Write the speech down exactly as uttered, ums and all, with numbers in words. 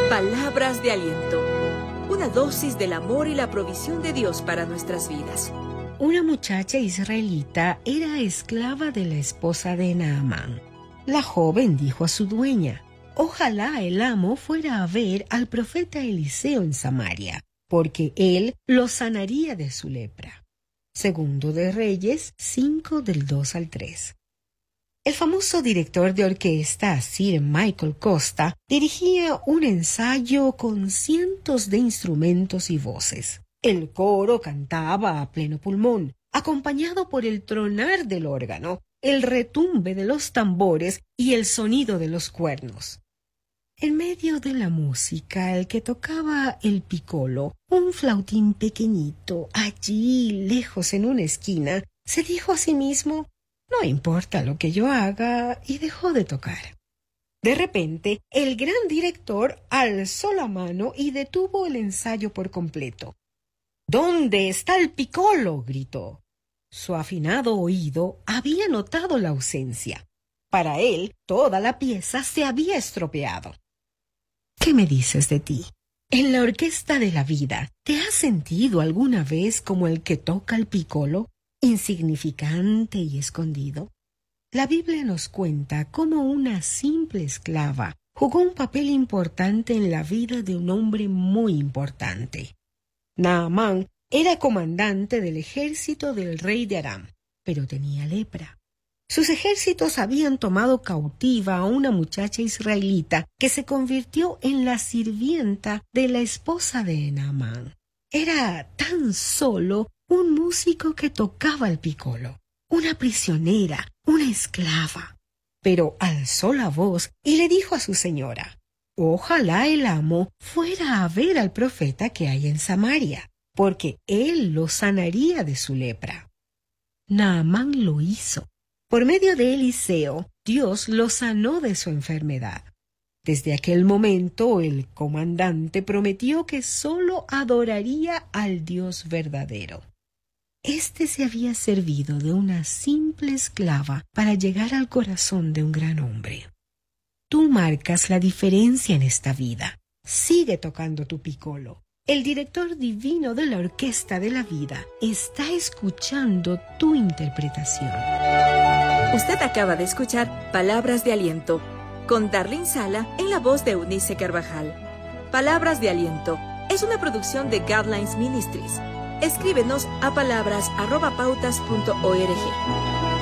Palabras de aliento. Una dosis del amor y la provisión de Dios para nuestras vidas. Una muchacha israelita era esclava de la esposa de Naamán. La joven dijo a su dueña: ojalá el amo fuera a ver al profeta Eliseo en Samaria, porque él lo sanaría de su lepra. Segundo de Reyes cinco del dos al tres. El famoso director de orquesta Sir Michael Costa dirigía un ensayo con cientos de instrumentos y voces. El coro cantaba a pleno pulmón, acompañado por el tronar del órgano, el retumbe de los tambores y el sonido de los cuernos. En medio de la música, el que tocaba el piccolo, un flautín pequeñito, allí lejos en una esquina, se dijo a sí mismo: no importa lo que yo haga, y dejó de tocar. De repente, el gran director alzó la mano y detuvo el ensayo por completo. ¿Dónde está el piccolo?, gritó. Su afinado oído había notado la ausencia. Para él, toda la pieza se había estropeado. ¿Qué me dices de ti? En la orquesta de la vida, ¿te has sentido alguna vez como el que toca el piccolo, insignificante y escondido? La Biblia nos cuenta cómo una simple esclava jugó un papel importante en la vida de un hombre muy importante. Naamán era comandante del ejército del rey de Aram, pero tenía lepra. Sus ejércitos habían tomado cautiva a una muchacha israelita que se convirtió en la sirvienta de la esposa de Naamán. Era tan solo un músico que tocaba el piccolo, una prisionera, una esclava. Pero alzó la voz y le dijo a su señora: ojalá el amo fuera a ver al profeta que hay en Samaria, porque él lo sanaría de su lepra. Naamán lo hizo. Por medio de Eliseo, Dios lo sanó de su enfermedad. Desde aquel momento, el comandante prometió que solo adoraría al Dios verdadero. Este se había servido de una simple esclava para llegar al corazón de un gran hombre. Tú marcas la diferencia en esta vida. Sigue tocando tu piccolo. El director divino de la orquesta de la vida está escuchando tu interpretación. Usted acaba de escuchar Palabras de Aliento con Darlene Sala en la voz de Eunice Carvajal. Palabras de Aliento es una producción de Guidelines Ministries. Escríbenos a palabras arroba pautas punto org.